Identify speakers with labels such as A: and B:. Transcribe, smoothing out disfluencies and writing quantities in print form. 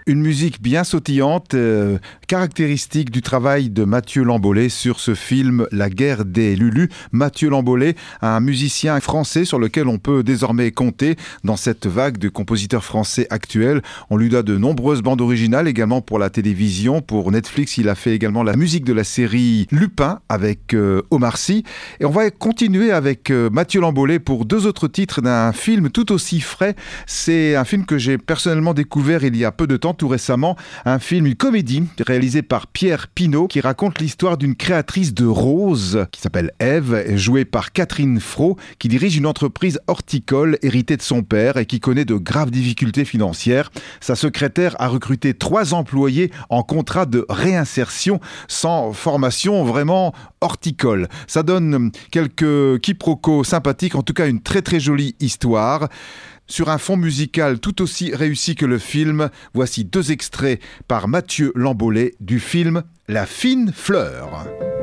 A: Une musique bien sautillante, caractéristique du travail de Mathieu Lambollé sur ce film La guerre des Lulus. Mathieu Lambollé, un musicien français sur lequel on peut désormais compter dans cette vague de compositeurs français actuels. On lui doit de nombreuses bandes originales également pour la télévision. Pour Netflix, il a fait également la musique de la série Lupin avec Omar Sy. Et on va continuer avec Mathieu Lambollé pour deux autres titres d'un film tout aussi frais. C'est un film que j'ai personnellement découvert il y a peu de temps, tout récemment. Un film, une comédie réalisée par Pierre Pinault qui raconte l'histoire d'une créatrice de roses qui s'appelle Ève, jouée par Catherine Fro, qui dirige une entreprise horticole héritée de son père et qui connaît de graves difficultés financières. Sa secrétaire a recruté 3 employés en contrat de réinsertion sans formation vraiment horticole. Ça donne quelques quiproquos sympathiques, en tout cas une très très jolie histoire. Sur un fond musical tout aussi réussi que le film, voici 2 extraits par Mathieu Lambollé du film La fine fleur.